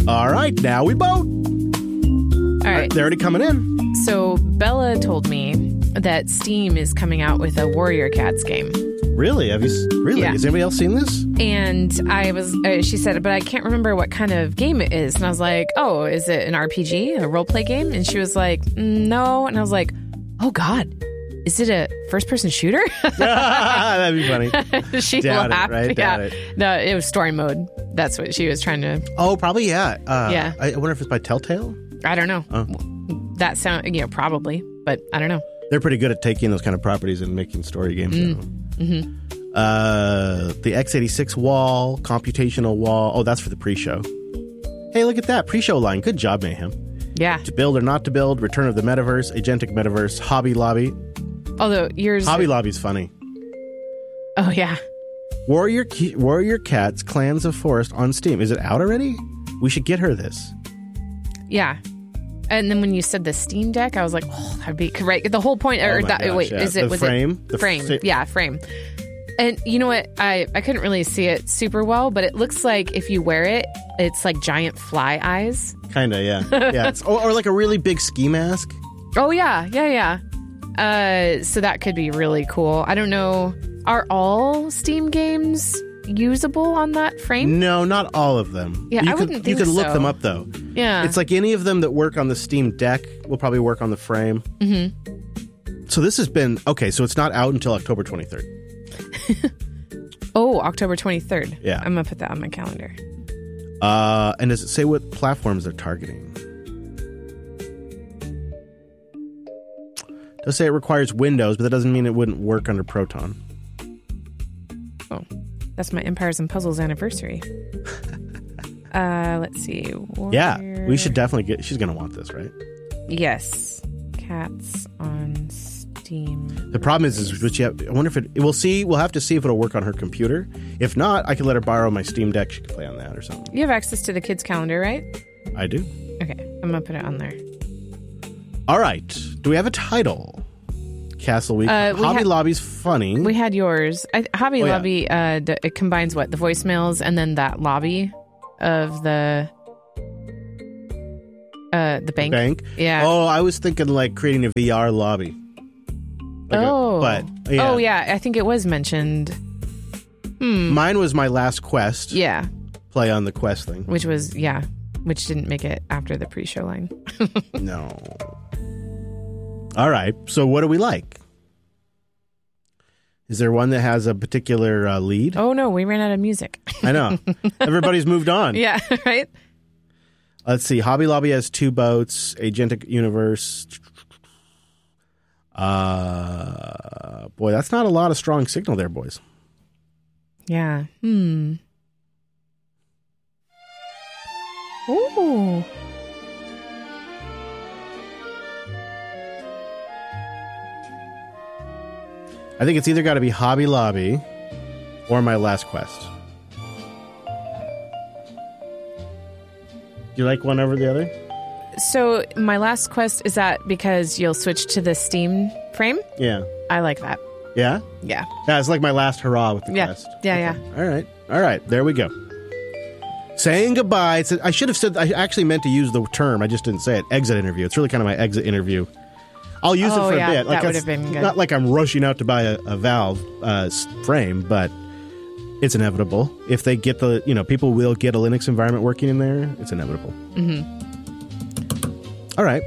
All right, now we vote. All right. They're already coming in. So Bella told me that Steam is coming out with a Warrior Cats game. Really? Really? Yeah. Has anybody else seen this? And she said, but I can't remember what kind of game it is. And I was like, oh, is it an RPG, a role play game? And she was like, no. And I was like, oh God, is it a first person shooter? That'd be funny. She Doubt laughed. it, right? Yeah. Doubt it. No, it was story mode. That's what she was trying to. Oh, probably, yeah. Yeah. I wonder if it's by Telltale? I don't know. Oh. That sound, probably, but I don't know. They're pretty good at taking those kind of properties and making story games. Mm-hmm. The x86 wall, computational wall. Oh, that's for the pre-show. Hey, look at that. Pre-show line. Good job, Mayhem. Yeah. To build or not to build, Return of the Metaverse, Agentic Metaverse, Hobby Lobby. Although yours... Hobby Lobby's funny. Oh, yeah. Warrior Cats, Clans of Forest on Steam. Is it out already? We should get her this. Yeah. And then when you said the Steam Deck, I was like, oh, that'd be... Right. The whole point... Oh my gosh, wait, yeah. is it... The frame? The frame. Yeah, frame. And you know what? I couldn't really see it super well, but it looks like if you wear it, it's like giant fly eyes. Kind of, yeah. Yeah. Or like a really big ski mask. Oh, yeah. Yeah. So that could be really cool. I don't know. Are all Steam games usable on that frame? No, not all of them. Yeah, I wouldn't think you can look so. them up, though. Yeah. It's like any of them that work on the Steam Deck will probably work on the frame. Mm-hmm. So this has been... Okay, so it's not out until October 23rd. Oh, October 23rd. Yeah. I'm going to put that on my calendar. And does it say what platforms they're targeting? It does say it requires Windows, but that doesn't mean it wouldn't work under Proton. Oh, that's my Empires and Puzzles anniversary. Let's see. Yeah, we should definitely get... She's going to want this, right? Yes. Cats on Steam. The problem is which you have, I wonder if it... We'll have to see if it'll work on her computer. If not, I can let her borrow my Steam Deck. She can play on that or something. You have access to the kids' calendar, right? I do. Okay, I'm going to put it on there. All right. Do we have a title? Castle Week. Hobby Lobby's funny. We had yours. Hobby Oh, yeah. Lobby, it combines what? The voicemails and then that lobby of the bank. Bank? Yeah. Oh, I was thinking like creating a VR lobby. But yeah. Oh, yeah. I think it was mentioned. Mine was my last quest. Yeah. Play on the quest thing. Which didn't make it after the pre-show line. No. All right. So what do we like? Is there one that has a particular lead? Oh, no. We ran out of music. I know. Everybody's moved on. Yeah. Right? Let's see. Hobby Lobby has 2 boats. Agentic Universe. Boy, that's not a lot of strong signal there, boys. Yeah. Ooh. I think it's either got to be Hobby Lobby or My Last Quest. Do you like one over the other? So My Last Quest, is that because you'll switch to the Steam frame? Yeah. I like that. Yeah? Yeah. Yeah, it's like my last hurrah with the Yeah. quest. Yeah, Okay. All right. There we go. Saying goodbye. I should have said, I actually meant to use the term. I just didn't say it. Exit interview. It's really kind of my exit interview. I'll use it for a bit. That would have been good. Not like I'm rushing out to buy a Valve frame, but it's inevitable. If they get people will get a Linux environment working in there. It's inevitable. Mm-hmm. All right.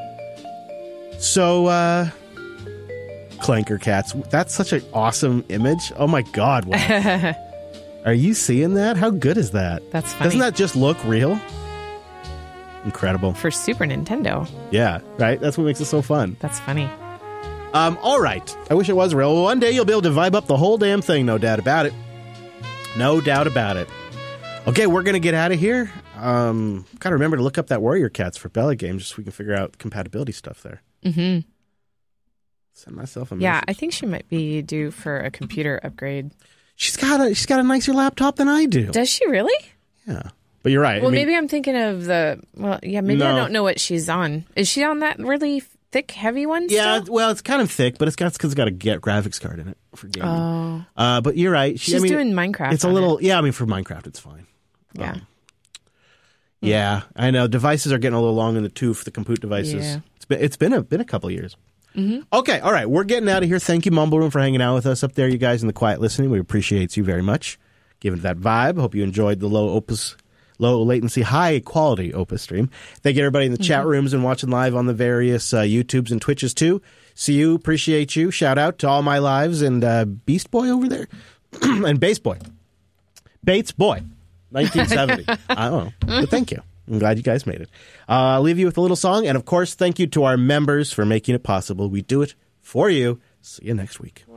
So, Clanker Cats. That's such an awesome image. Oh my God. Wow. Are you seeing that? How good is that? That's funny. Doesn't that just look real? Incredible. For Super Nintendo. Yeah, right? That's what makes it so fun. That's funny. All right. I wish it was real. One day you'll be able to vibe up the whole damn thing, no doubt about it. No doubt about it. Okay, we're going to get out of here. Got to remember to look up that Warrior Cats for Bella game just so we can figure out compatibility stuff there. Mm-hmm. Send myself a message. Yeah, I think she might be due for a computer upgrade. She's got a nicer laptop than I do. Does she really? Yeah. But you're right. Well, maybe I'm thinking of maybe No. I don't know what she's on. Is she on that really thick, heavy one Yeah, still? well, it's kind of thick, but it's because it's got a graphics card in it for gaming. Oh. But you're right. She's doing Minecraft. It's a little, for Minecraft, it's fine. Yeah. Yeah, I know. Devices are getting a little long in the tooth, the compute devices. Yeah. It's been a couple of years. Okay, all right. We're getting out of here. Thank you, Mumble Room, for hanging out with us up there, you guys in the quiet listening. We appreciate you very much. Giving it that vibe. Hope you enjoyed the low latency, high quality Opus stream. Thank you, everybody in the chat rooms and watching live on the various YouTubes and Twitches, too. See you. Appreciate you. Shout out to All My Lives and Beast Boy over there. And Bass Boy. Bates Boy. 1970. I don't know. But thank you. I'm glad you guys made it. I'll leave you with a little song. And, of course, thank you to our members for making it possible. We do it for you. See you next week.